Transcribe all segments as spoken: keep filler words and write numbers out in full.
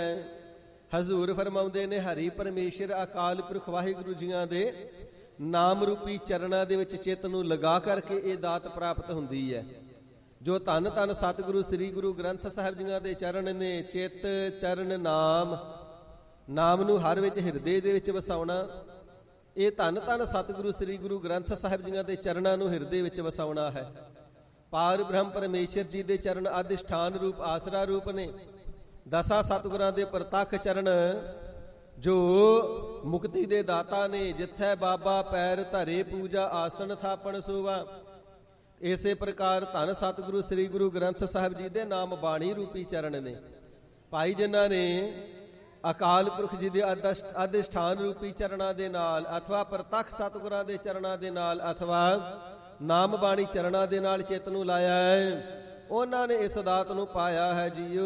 ਹਜ਼ੂਰ ਫਰਮਾਉਂਦੇ ਨੇ, ਹਰੀ ਪਰਮੇਸ਼ਰ ਅਕਾਲ ਪੁਰਖ ਵਾਹਿਗੁਰੂ ਜੀਆਂ ਦੇ ਨਾਮ ਰੂਪੀ ਚਰਨਾਂ ਦੇ ਵਿੱਚ ਚਿੱਤ ਨੂੰ ਲਗਾ ਕਰਕੇ ਇਹ ਦਾਤ ਪ੍ਰਾਪਤ ਹੁੰਦੀ ਹੈ। ਜੋ ਧੰਨ ਧੰਨ ਸਤਿਗੁਰੂ ਸ੍ਰੀ ਗੁਰੂ ਗ੍ਰੰਥ ਸਾਹਿਬ ਜੀਆਂ ਦੇ ਚਰਨ ਨੇ, ਚਿੱਤ ਚਰਨ ਨਾਮ, ਨਾਮ ਨੂੰ ਹਰ ਵਿੱਚ ਹਿਰਦੇ ਦੇ ਵਿੱਚ ਵਸਾਉਣਾ, ਇਹ ਧੰਨ ਧੰਨ ਸਤਿਗੁਰੂ ਸ੍ਰੀ ਗੁਰੂ ਗ੍ਰੰਥ ਸਾਹਿਬ ਜੀਆਂ ਦੇ ਚਰਨਾਂ ਨੂੰ ਹਿਰਦੇ ਵਿੱਚ ਵਸਾਉਣਾ ਹੈ। ਪਾਰ ਬ੍ਰਹਮ ਪਰਮੇਸ਼ਰ ਜੀ ਦੇ ਚਰਨ ਅਧਿਸ਼ਠਾਨ ਰੂਪ ਆਸਰਾ ਰੂਪ ਨੇ। ਦਸਾਂ ਸਤਿਗੁਰਾਂ ਦੇ ਪ੍ਰਤੱਖ ਚਰਨ ਜੋ ਮੁਕਤੀ ਦੇ ਦਾਤਾ ਨੇ, ਜਿੱਥੈ ਬਾਬਾ ਪੈਰ ਧਰੇ ਪੂਜਾ ਆਸਣ ਥਾਪਣ ਸੋਵਾ। ਇਸੇ ਪ੍ਰਕਾਰ ਧੰਨ ਸਤਿਗੁਰੂ ਸ੍ਰੀ ਗੁਰੂ ਗ੍ਰੰਥ ਸਾਹਿਬ ਜੀ ਦੇ ਨਾਮ ਬਾਣੀ ਰੂਪੀ ਚਰਨ ਨੇ। ਭਾਈ ਜਿਨ੍ਹਾਂ ਨੇ ਅਕਾਲ ਪੁਰਖ ਜੀ ਦੇ ਅਧਿਸ਼ਠਾਨ ਰੂਪੀ ਚਰਨਾਂ ਦੇ ਨਾਲ, ਅਥਵਾ ਪ੍ਰਤੱਖ ਸਤਿਗੁਰਾਂ ਦੇ ਚਰਨਾਂ ਦੇ ਨਾਲ, ਅਥਵਾ ਨਾਮ ਬਾਣੀ ਚਰਨਾਂ ਦੇ ਨਾਲ ਚਿੱਤ ਨੂੰ ਲਾਇਆ ਹੈ, ਉਹਨਾਂ ਨੇ ਇਸ ਦਾਤ ਨੂੰ ਪਾਇਆ ਹੈ ਜੀਓ।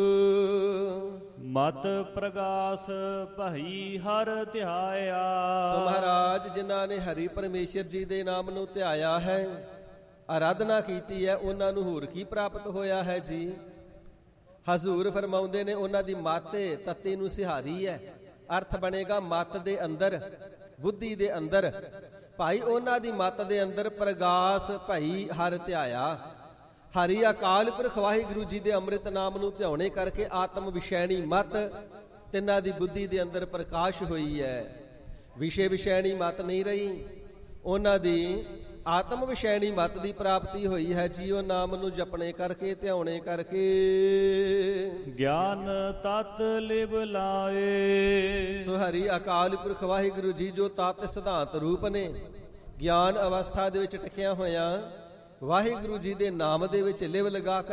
ਮਤ ਪ੍ਰਗਾਸ ਭਈ ਹਰ ਧਿਆਇਆ। ਸੋ ਮਹਾਰਾਜ ਜਿਨ੍ਹਾਂ ਨੇ ਹਰੀ ਪਰਮੇਸ਼ਰ ਜੀ ਦੇ ਨਾਮ ਨੂੰ ਧਿਆਇਆ ਹੈ, ਆਰਾਧਨਾ ਕੀਤੀ ਹੈ, ਉਹਨਾਂ ਨੂੰ ਹੋਰ ਕੀ ਪ੍ਰਾਪਤ ਹੋਇਆ ਹੈ ਜੀ। ਹਜ਼ੂਰ ਫਰਮਾਉਂਦੇ ਨੇ, ਉਹਨਾਂ ਦੀ ਮੱਤ ਤੱਤੀ ਨੂੰ ਸਿਹਾਰੀ ਹੈ। ਅਰਥ ਬਣੇਗਾ ਮੱਤ ਦੇ ਅੰਦਰ, ਬੁੱਧੀ ਦੇ ਅੰਦਰ। ਭਾਈ ਉਹਨਾਂ ਦੀ ਮੱਤ ਦੇ ਅੰਦਰ ਪ੍ਰਗਾਸ ਭਈ ਹਰ ਧਿਆਇਆ। ਹਰੀ ਅਕਾਲ ਪੁਰਖ ਵਾਹਿਗੁਰੂ ਜੀ ਦੇ ਅੰਮ੍ਰਿਤ ਨਾਮ ਨੂੰ ਧਿਆਉਣੇ ਕਰਕੇ ਆਤਮ ਵਿਸ਼ੈਣੀ ਮਤ ਤਿੰਨਾਂ ਦੀ ਬੁੱਧੀ ਦੇ ਅੰਦਰ ਪ੍ਰਕਾਸ਼ ਹੋਈ ਹੈ। ਵਿਸ਼ੇ ਵਿਸ਼ੈਣੀ ਮਤ ਨਹੀਂ ਰਹੀ, ਉਹਨਾਂ ਦੀ ਆਤਮ ਵਿਸ਼ੈਣੀ ਮਤ ਦੀ ਪ੍ਰਾਪਤੀ ਹੋਈ ਹੈ ਜੀ। ਉਹ ਨਾਮ ਨੂੰ ਜਪਣੇ ਕਰਕੇ, ਧਿਆਉਣੇ ਕਰਕੇ ਗਿਆਨ ਤਤ ਲਿਵ ਲਾਏ। ਸੋ ਹਰੀ ਅਕਾਲ ਪੁਰਖ ਵਾਹਿਗੁਰੂ ਜੀ ਜੋ ਤਤ ਸਿਧਾਂਤ ਰੂਪ ਨੇ, ਗਿਆਨ ਅਵਸਥਾ ਦੇ ਵਿੱਚ ਟਿਕਿਆ ਹੋਇਆ ਵਾਹਿਗੁਰੂ ਜੀ ਦੇ ਨਾਮ ਦੇ ਵਿੱਚ ਲਿਵ ਲਗਾ